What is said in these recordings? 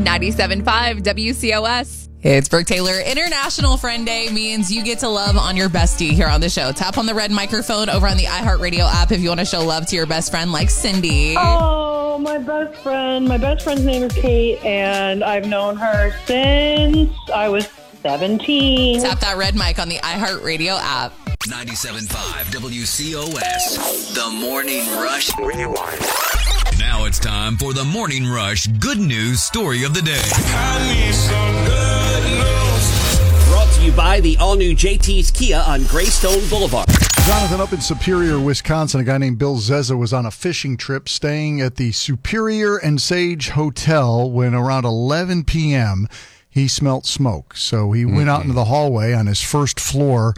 97.5 WCOS. It's Brooke Taylor. International Friend Day means you get to love on your bestie here on the show. Tap on the red microphone over on the iHeartRadio app if you want to show love to your best friend like Cindy. Oh, my best friend. My best friend's name is Kate, and I've known her since I was 17. Tap that red mic on the iHeartRadio app. 97.5 WCOS. The Morning Rush Rewind. Now it's time for the Morning Rush Good News Story of the Day. I need some good news. Brought to you by the all-new JT's Kia on Greystone Boulevard. Jonathan, up in Superior, Wisconsin, a guy named Bill Zezza was on a fishing trip staying at the Superior and Sage Hotel when around 11 p.m., he smelt smoke. So he went out into the hallway on his first floor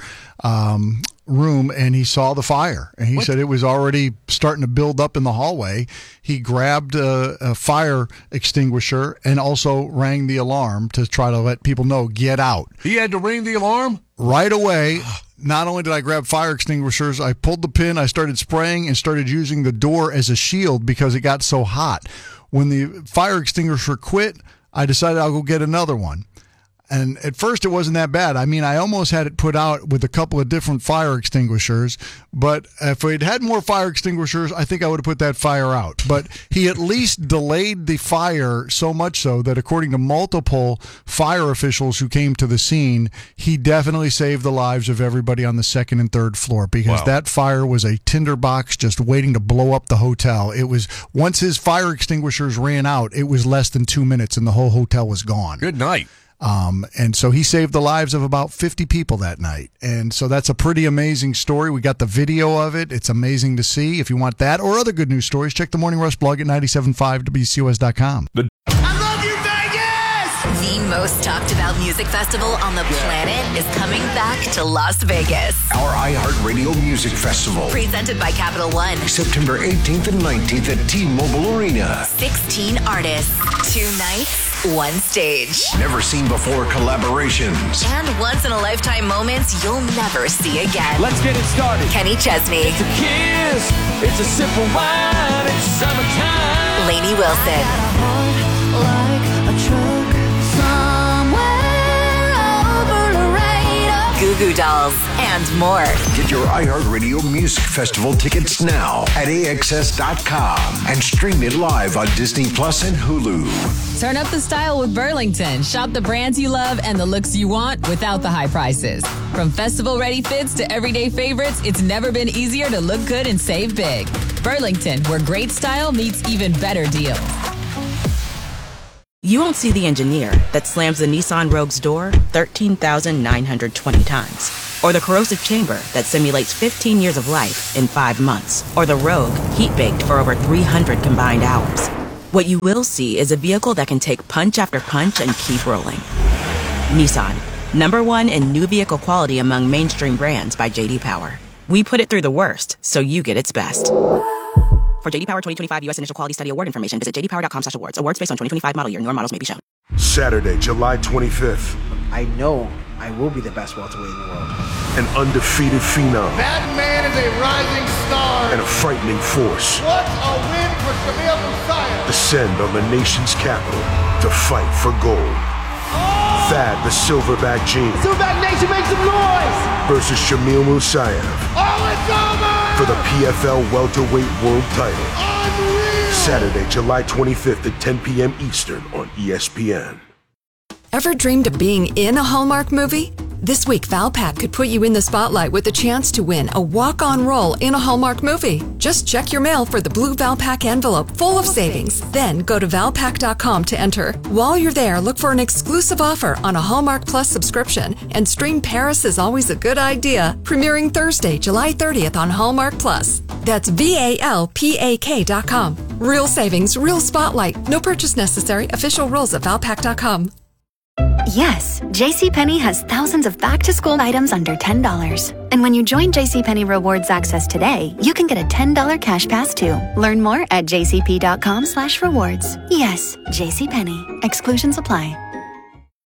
room, and he saw the fire. And he said it was already starting to build up in the hallway. He grabbed a fire extinguisher and also rang the alarm to try to let people know, get out. He had to ring the alarm? Right away. Not only did I grab fire extinguishers, I pulled the pin, I started spraying, and started using the door as a shield because it got so hot. When the fire extinguisher quit, I decided I'll go get another one. And at first it wasn't that bad. I mean, I almost had it put out with a couple of different fire extinguishers, but if we'd had more fire extinguishers, I think I would have put that fire out. But he at least delayed the fire so much so that according to multiple fire officials who came to the scene, he definitely saved the lives of everybody on the second and third floor because that fire was a tinderbox just waiting to blow up the hotel. It was, once his fire extinguishers ran out, it was less than 2 minutes and the whole hotel was gone. Good night. And so he saved the lives of about 50 people that night. And so that's a pretty amazing story. We got the video of it. It's amazing to see. If you want that or other good news stories, check the Morning Rush blog at 975WCOS.com. I love you, Vegas! The most talked about music festival on the planet is coming back to Las Vegas. Our iHeartRadio Music Festival. Presented by Capital One. September 18th and 19th at T-Mobile Arena. 16 artists, 2 nights, 1 stage. Never seen before collaborations. And once-in-a-lifetime moments you'll never see again. Let's get it started. Kenny Chesney. It's a kiss. It's a sip of wine. It's summertime. Lainey Wilson. Goo Goo Dolls, and more. Get your iHeartRadio Music Festival tickets now at AXS.com and stream it live on Disney Plus and Hulu. Turn up the style with Burlington. Shop the brands you love and the looks you want without the high prices. From festival-ready fits to everyday favorites, it's never been easier to look good and save big. Burlington, where great style meets even better deals. You won't see the engineer that slams the Nissan Rogue's door 13,920 times. Or the corrosive chamber that simulates 15 years of life in 5 months. Or the Rogue heat-baked for over 300 combined hours. What you will see is a vehicle that can take punch after punch and keep rolling. Nissan, #1 in new vehicle quality among mainstream brands by J.D. Power. We put it through the worst, so you get its best. For J.D. Power 2025 U.S. Initial Quality Study Award information, visit jdpower.com/awards. Awards based on 2025 model year. Newer models may be shown. Saturday, July 25th. I know I will be the best welterweight in the world. An undefeated phenom. That man is a rising star. And a frightening force. What a win for Shamil Musayev. Descend on the nation's capital to fight for gold. Thad the Silverback Gene. Silverback Nation, make some noise! Versus Shamil Musayev. Oh, it's over! For the PFL welterweight world title. Unreal! Saturday, July 25th at 10 p.m. Eastern on ESPN. Ever dreamed of being in a Hallmark movie? This week, Valpak could put you in the spotlight with a chance to win a walk-on role in a Hallmark movie. Just check your mail for the blue Valpak envelope full of savings. Then go to Valpak.com to enter. While you're there, look for an exclusive offer on a Hallmark Plus subscription and stream Paris is Always a Good Idea, premiering Thursday, July 30th on Hallmark Plus. That's VALPAK.com. Real savings, real spotlight. No purchase necessary. Official rules at Valpak.com. Yes, JCPenney has thousands of back-to-school items under $10. And when you join JCPenney Rewards Access today, you can get a $10 cash pass too. Learn more at jcp.com/rewards. Yes, JCPenney. Exclusions apply.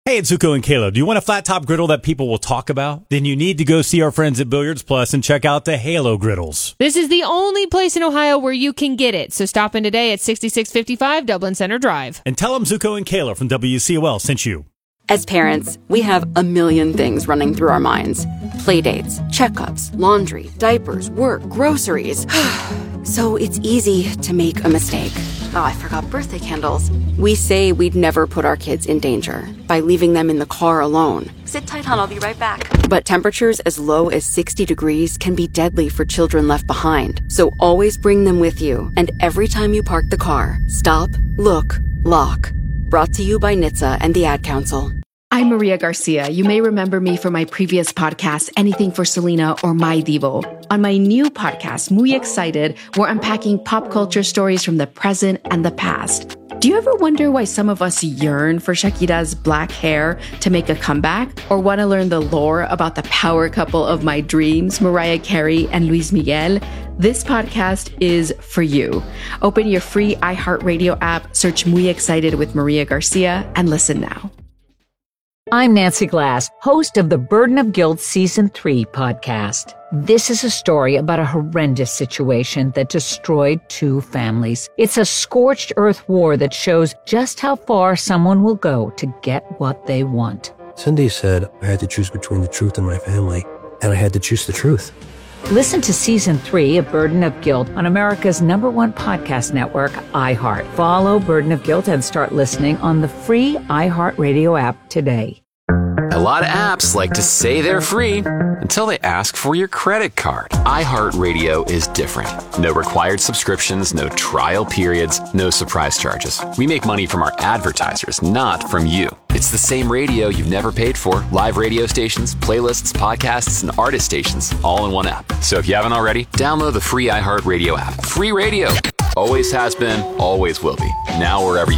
Hey, it's Zuko and Kayla. Do you want a flat top griddle that people will talk about? Then you need to go see our friends at Billiards Plus and check out the Halo griddles. This is the only place in Ohio where you can get it. So stop in today at 6655 Dublin Center Drive. And tell them Zuko and Kayla from WCOL sent you. As parents, we have a million things running through our minds. Playdates, checkups, laundry, diapers, work, groceries. So it's easy to make a mistake. Oh, I forgot birthday candles. We say we'd never put our kids in danger by leaving them in the car alone. Sit tight, hon. I'll be right back. But temperatures as low as 60 degrees can be deadly for children left behind. So always bring them with you. And every time you park the car, stop, look, lock. Brought to you by NHTSA and the Ad Council. I'm Maria Garcia. You may remember me from my previous podcast, Anything for Selena or My Divo. On my new podcast, Muy Excited, we're unpacking pop culture stories from the present and the past. Do you ever wonder why some of us yearn for Shakira's black hair to make a comeback? Or want to learn the lore about the power couple of my dreams, Mariah Carey and Luis Miguel? This podcast is for you. Open your free iHeartRadio app, search Muy Excited with Maria Garcia, and listen now. I'm Nancy Glass, host of the Burden of Guilt Season 3 podcast. This is a story about a horrendous situation that destroyed 2 families. It's a scorched earth war that shows just how far someone will go to get what they want. Cindy said I had to choose between the truth and my family, and I had to choose the truth. Listen to Season 3 of Burden of Guilt on America's #1 podcast network, iHeart. Follow Burden of Guilt and start listening on the free iHeartRadio app today. A lot of apps like to say they're free until they ask for your credit card. iHeartRadio is different. No required subscriptions, no trial periods, no surprise charges. We make money from our advertisers, not from you. It's the same radio you've never paid for. Live radio stations, playlists, podcasts, and artist stations, all in one app. So if you haven't already, download the free iHeartRadio app. Free radio. Always has been, always will be. Now wherever you